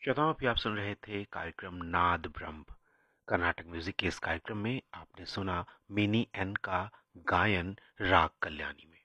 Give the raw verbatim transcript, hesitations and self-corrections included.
श्रोताओं, अभी आप सुन रहे थे कार्यक्रम नाद ब्रह्म। कर्नाटक म्यूजिक के इस कार्यक्रम में आपने सुना मिनी एन का गायन राग कल्याणी में।